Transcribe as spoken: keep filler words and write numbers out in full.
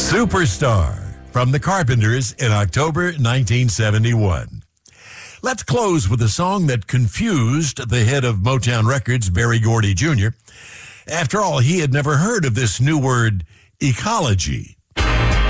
Superstar from the Carpenters in October nineteen seventy-one. Let's close with a song that confused the head of Motown Records, Berry Gordy Junior After all, he had never heard of this new word, ecology.